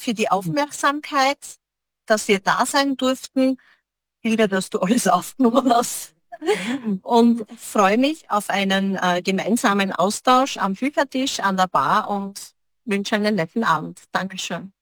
für die Aufmerksamkeit, dass wir da sein durften. Hilde, dass du alles aufgenommen hast. Und freue mich auf einen gemeinsamen Austausch am Büchertisch, an der Bar und wünsche einen netten Abend. Dankeschön.